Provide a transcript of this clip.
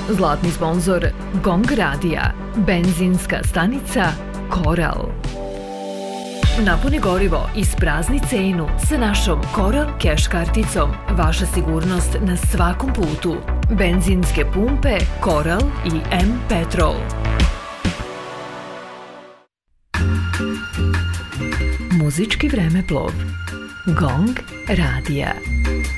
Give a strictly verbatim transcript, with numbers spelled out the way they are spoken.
Zlatni sponzor Gong Radija, benzinska stanica Koral. Napuni gorivo, isprazni cenu sa našom Koral Cash karticom. Vaša sigurnost na svakom putu. Benzinske pumpe Koral i M Petrol. Muzički vremeplov Gong Radija.